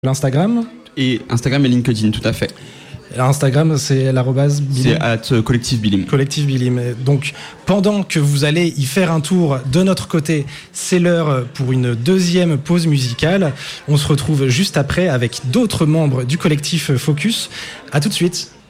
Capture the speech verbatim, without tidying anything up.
L'Instagram Et Instagram et LinkedIn, tout à fait. Instagram, c'est l'arrobase Bilim. C'est at collectif Bilim. Collectif Bilim. Donc, pendant que vous allez y faire un tour de notre côté, c'est l'heure pour une deuxième pause musicale. On se retrouve juste après avec d'autres membres du collectif Focus. À tout de suite.